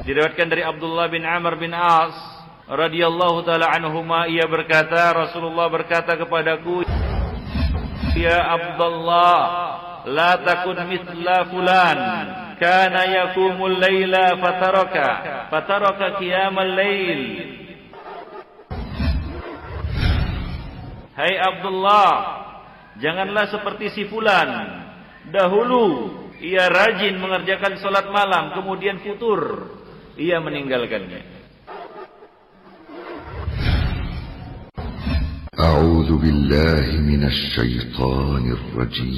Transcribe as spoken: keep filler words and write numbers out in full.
Diriwayatkan dari Abdullah bin Amr bin As radhiyallahu taala anhuma, ia berkata, Rasulullah berkata kepadaku, ya Abdullah, la takun mithla fulan, kana yaqumul laila fataraka fataraka qiyamal lail. Hai Abdullah, janganlah seperti si fulan. Dahulu ia rajin mengerjakan salat malam, kemudian futur, ia meninggalkannya. A'udzu billahi minasy syaithanir rajim.